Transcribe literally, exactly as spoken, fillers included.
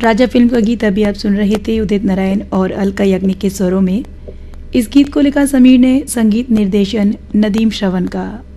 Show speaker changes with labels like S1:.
S1: राजा film का गीत अभी आप सुन रहे थे उदित नारायण और अलका याग्निक के स्वरों में। इस गीत को लिखा समीर ने, संगीत निर्देशन नदीम श्रवण का।